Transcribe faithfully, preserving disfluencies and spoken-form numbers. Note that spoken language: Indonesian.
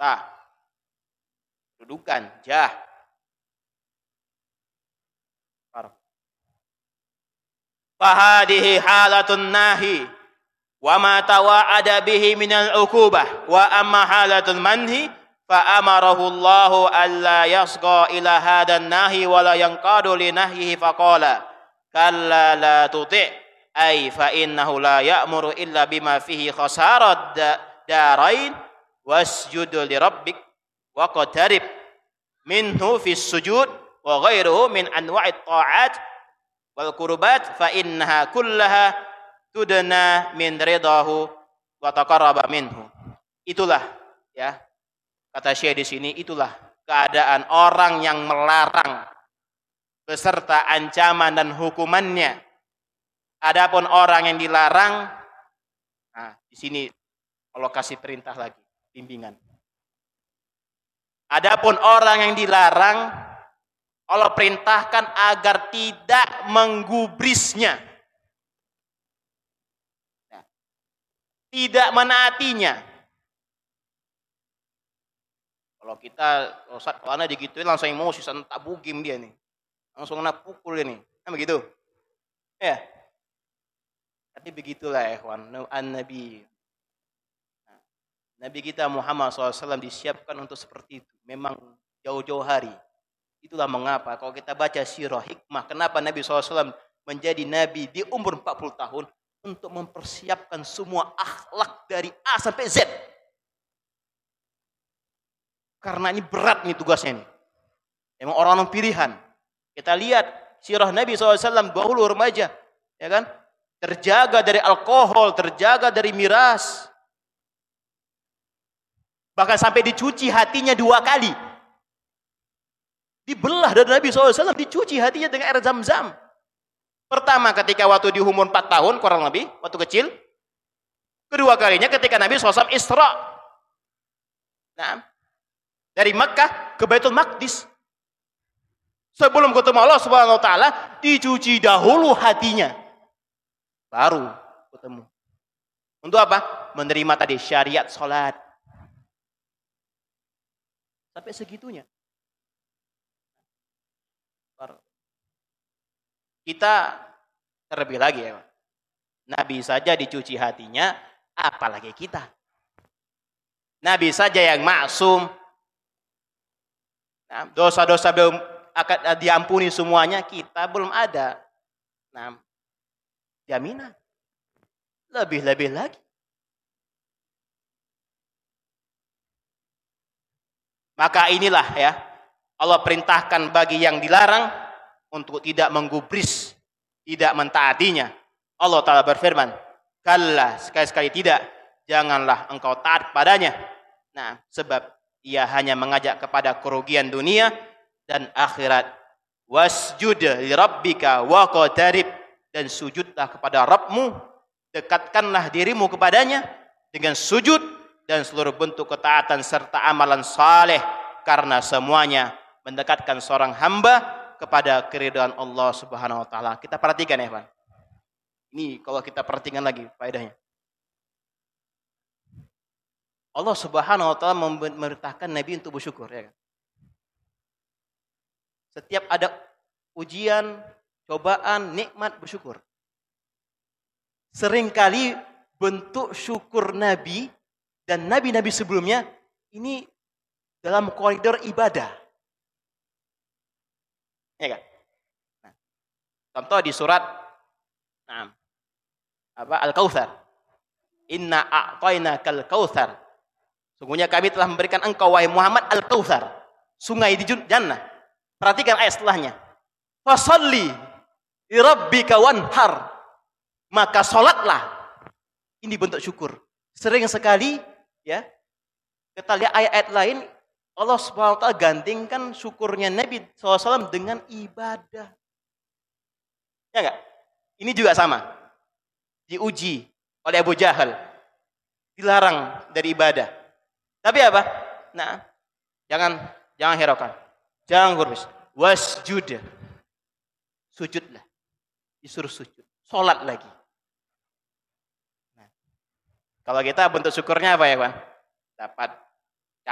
ta. Dudukan, jah. Fahadihi halatun nahi wa ma tawa'ada bihi minal uqubah wa amma halatul manhi fa amarahu Allahu alla yasqa ila hadan nahi wa la yanqadu li nahyihi faqala kalla la tuti' ay fa innahu la ya'muru illa bima fihi khasarat darain wasjud li rabbik wa qatarib minhu fis sujud wa ghairuhu min anwa'it ta'at wal qurbat fa innaha kullaha tudna min ridahu wa taqarraba minhu. Itulah ya, kata Syekh di sini, itulah keadaan orang yang melarang beserta ancaman dan hukumannya. Adapun orang yang dilarang, nah di sini Allah kasih perintah lagi, bimbingan. Adapun orang yang dilarang, Allah perintahkan agar tidak menggubrisnya, tidak menaatinya. Kalau kita, Ustaz, kalau anak digituin langsung emosi, tak bugim dia nih, langsung nak pukul dia nih, kan begitu? Ya. Tapi begitulah ikhwan, an-nabi. Nabi kita Muhammad shallallahu alaihi wasallam disiapkan untuk seperti itu. Memang jauh-jauh hari. Itulah mengapa kalau kita baca sirah hikmah, kenapa Nabi shallallahu alaihi wasallam menjadi Nabi di umur empat puluh tahun untuk mempersiapkan semua akhlak dari A sampai Z. Karena ini berat nih tugasnya nih. Emang orang-orang pilihan. Kita lihat sirah Nabi shallallahu alaihi wasallam dahulu remaja, ya kan? Terjaga dari alkohol, terjaga dari miras. Bahkan sampai dicuci hatinya dua kali. Dibelah dari Nabi shallallahu alaihi wasallam, dicuci hatinya dengan air zam-zam. Pertama ketika waktu di umur empat tahun, kurang lebih, waktu kecil. Kedua kalinya ketika Nabi shallallahu alaihi wasallam Isra. Nah, dari Mekah ke Baitul Maqdis. Sebelum ketemu Allah Subhanahu wa taala, dicuci dahulu hatinya. Baru ketemu. Untuk apa? Menerima tadi syariat salat. Sampai segitunya. Kita terlebih lagi ya, Nabi saja dicuci hatinya, apalagi kita. Nabi saja yang maksum, nah, dosa-dosa belum akan diampuni semuanya, kita belum ada. Nah, jaminan lebih-lebih lagi. Maka inilah ya, Allah perintahkan bagi yang dilarang untuk tidak menggubris, tidak mentaatinya. Allah Ta'ala berfirman, kalla, sekali-sekali tidak, janganlah engkau taat padanya. Nah, sebab ia hanya mengajak kepada kerugian dunia dan akhirat. Wasjud li rabbika wa qatarib, dan sujudlah kepada Rabbmu, dekatkanlah dirimu kepadanya dengan sujud dan seluruh bentuk ketaatan serta amalan saleh, karena semuanya mendekatkan seorang hamba kepada keridhaan Allah Subhanahu wa taala. Kita perhatikan ya, Pak. Ini kalau kita perhatikan lagi faedahnya. Allah Subhanahu wa taala memerintahkan Nabi untuk bersyukur, ya kan? Setiap ada ujian, cobaan, nikmat, bersyukur. Seringkali bentuk syukur Nabi dan nabi-nabi sebelumnya ini dalam koridor ibadah. Ya kan? Nah, contoh di surat nah, apa Al-Kautsar. Inna a'tainakal kautsar. Sungguhnya kami telah memberikan engkau wahai Muhammad Al-Kautsar, sungai di jannah. Perhatikan ayat setelahnya. Fasholli li rabbika wanhar. Maka salatlah. Ini bentuk syukur. Sering sekali ya, kita lihat ayat-ayat lain, Allah subhanahu wa taala gantikan syukurnya Nabi shallallahu alaihi wasallam dengan ibadah. Ya enggak? Ini juga sama. Diuji oleh Abu Jahal. Dilarang dari ibadah. Tapi apa? Nah, jangan jangan hiraukan. Jangan gurus. Wasjud. Sujudlah. Disuruh sujud. Salat lagi. Nah, kalau kita bentuk syukurnya apa ya, Pak? Dapat